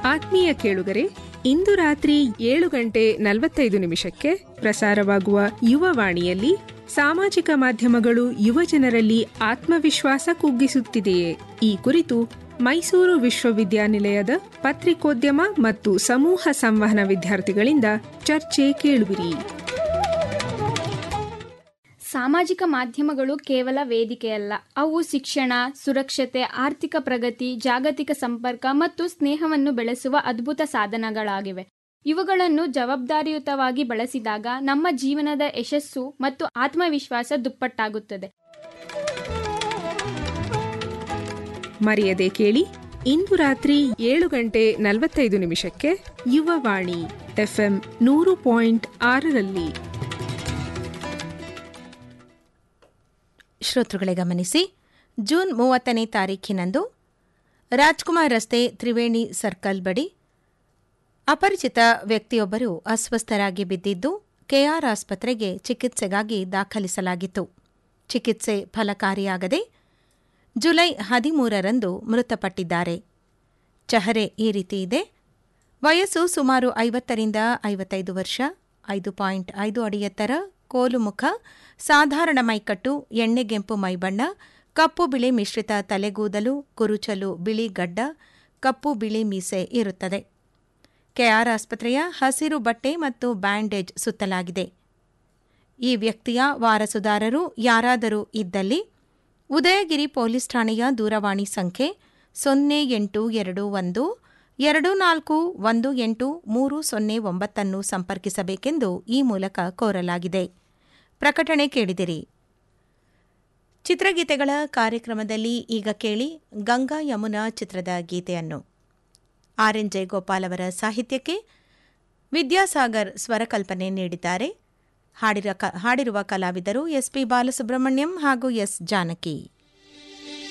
ಆತ್ಮೀಯ ಕೇಳುಗರೆ, ಇಂದು ರಾತ್ರಿ 7:45 ಪ್ರಸಾರವಾಗುವ ಯುವವಾಣಿಯಲ್ಲಿ ಸಾಮಾಜಿಕ ಮಾಧ್ಯಮಗಳು ಯುವಜನರಲ್ಲಿ ಆತ್ಮವಿಶ್ವಾಸ ಕುಗ್ಗಿಸುತ್ತಿದೆಯೇ ಈ ಕುರಿತು ಮೈಸೂರು ವಿಶ್ವವಿದ್ಯಾನಿಲಯದ ಪತ್ರಿಕೋದ್ಯಮ ಮತ್ತು ಸಮೂಹ ಸಂವಹನ ವಿದ್ಯಾರ್ಥಿಗಳಿಂದ ಚರ್ಚೆ ಕೇಳುವಿರಿ. ಸಾಮಾಜಿಕ ಮಾಧ್ಯಮಗಳು ಕೇವಲ ವೇದಿಕೆಯಲ್ಲ, ಅವು ಶಿಕ್ಷಣ, ಸುರಕ್ಷತೆ, ಆರ್ಥಿಕ ಪ್ರಗತಿ, ಜಾಗತಿಕ ಸಂಪರ್ಕ ಮತ್ತು ಸ್ನೇಹವನ್ನು ಬೆಳೆಸುವ ಅದ್ಭುತ ಸಾಧನಗಳಾಗಿವೆ. ಇವುಗಳನ್ನು ಜವಾಬ್ದಾರಿಯುತವಾಗಿ ಬಳಸಿದಾಗ ನಮ್ಮ ಜೀವನದ ಯಶಸ್ಸು ಮತ್ತು ಆತ್ಮವಿಶ್ವಾಸ ದುಪ್ಪಟ್ಟಾಗುತ್ತದೆ. ಮರೆಯದೆ ಕೇಳಿ, ಇಂದು ರಾತ್ರಿ 7:45 ಯುವವಾಣಿ FM 100.6ರಲ್ಲಿ. ಶ್ರೋತೃಗಳೇ ಗಮನಿಸಿ, ಜೂನ್ 30ನೇ ತಾರೀಖಿನಂದು ರಾಜ್ಕುಮಾರ್ ರಸ್ತೆ ತ್ರಿವೇಣಿ ಸರ್ಕಲ್ ಬಳಿ ಅಪರಿಚಿತ ವ್ಯಕ್ತಿಯೊಬ್ಬರು ಅಸ್ವಸ್ಥರಾಗಿ ಬಿದ್ದಿದ್ದು ಕೆಆರ್ ಆಸ್ಪತ್ರೆಗೆ ಚಿಕಿತ್ಸೆಗಾಗಿ ದಾಖಲಿಸಲಾಗಿತ್ತು. ಚಿಕಿತ್ಸೆ ಫಲಕಾರಿಯಾಗದೆ ಜುಲೈ 13ರಂದು ಮೃತಪಟ್ಟಿದ್ದಾರೆ. ಚಹರೆ ಈ ರೀತಿ ಇದೆ. ವಯಸ್ಸು ಸುಮಾರು 50ರಿಂದ 55 ವರ್ಷ, 5.5 ಅಡಿ ಎತ್ತರ, ಕೋಲು ಮುಖ, ಸಾಧಾರಣ ಮೈಕಟ್ಟು, ಎಣ್ಣೆಗೆಂಪು ಮೈಬಣ್ಣ, ಕಪ್ಪು ಬಿಳಿ ಮಿಶ್ರಿತ ತಲೆಗೂದಲು, ಕುರುಚಲು ಬಿಳಿ ಗಡ್ಡ, ಕಪ್ಪು ಬಿಳಿ ಮೀಸೆ ಇರುತ್ತದೆ. ಕೆಆರ್ ಆಸ್ಪತ್ರೆಯ ಹಸಿರು ಬಟ್ಟೆ ಮತ್ತು ಬ್ಯಾಂಡೇಜ್ ಸುತ್ತಲಾಗಿದೆ. ಈ ವ್ಯಕ್ತಿಯ ವಾರಸುದಾರರು ಯಾರಾದರೂ ಇದ್ದಲ್ಲಿ ಉದಯಗಿರಿ ಪೊಲೀಸ್ ಠಾಣೆಯ ದೂರವಾಣಿ ಸಂಖ್ಯೆ 0821 24183009 ಸಂಪರ್ಕಿಸಬೇಕೆಂದು ಈ ಮೂಲಕ ಕೋರಲಾಗಿದೆ. ಪ್ರಕಟಣೆ ಕೇಳಿದಿರಿ. ಚಿತ್ರಗೀತೆಗಳ ಕಾರ್ಯಕ್ರಮದಲ್ಲಿ ಈಗ ಕೇಳಿ ಗಂಗಾ ಯಮುನಾ ಚಿತ್ರದ ಗೀತೆಯನ್ನು. RN ಜಯಗೋಪಾಲ್ ಅವರ ಸಾಹಿತ್ಯಕ್ಕೆ ವಿದ್ಯಾಸಾಗರ್ ಸ್ವರಕಲ್ಪನೆ ನೀಡಿದ್ದಾರೆ. ಹಾಡಿರುವ ಕಲಾವಿದರು SP ಬಾಲಸುಬ್ರಹ್ಮಣ್ಯಂ ಹಾಗೂ S ಜಾನಕಿ.